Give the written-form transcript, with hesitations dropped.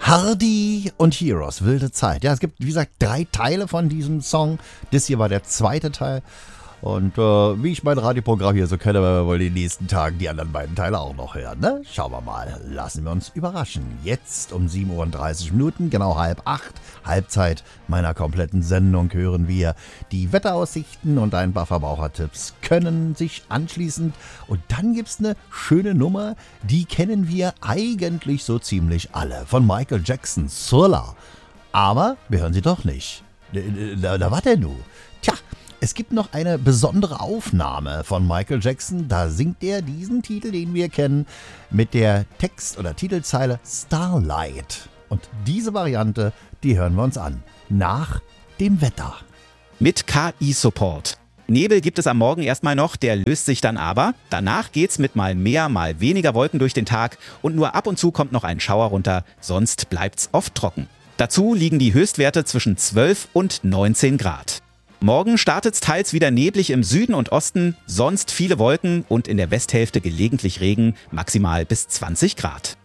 Hardy und Heroes, wilde Zeit. Ja, es gibt, wie gesagt, 3 Teile von diesem Song. Das hier war der 2. Teil. Und wie ich mein Radioprogramm hier so kenne, werden wir wohl in den nächsten Tagen die anderen beiden Teile auch noch hören. Ne? Schauen wir mal. Lassen wir uns überraschen. Jetzt um 7:30 Uhr, genau 7:30, Halbzeit meiner kompletten Sendung, hören wir die Wetteraussichten und ein paar Verbrauchertipps können sich anschließend. Und dann gibt es eine schöne Nummer, die kennen wir eigentlich so ziemlich alle. Von Michael Jackson, Thriller. Aber wir hören sie doch nicht. Da war der nu. Tja. Es gibt noch eine besondere Aufnahme von Michael Jackson. Da singt er diesen Titel, den wir kennen, mit der Text- oder Titelzeile Starlight. Und diese Variante, die hören wir uns an. Nach dem Wetter. Mit KI-Support. Nebel gibt es am Morgen erstmal noch, der löst sich dann aber. Danach geht's mit mal mehr, mal weniger Wolken durch den Tag und nur ab und zu kommt noch ein Schauer runter, sonst bleibt's oft trocken. Dazu liegen die Höchstwerte zwischen 12 und 19 Grad. Morgen startet's teils wieder neblig im Süden und Osten, sonst viele Wolken und in der Westhälfte gelegentlich Regen, maximal bis 20 Grad.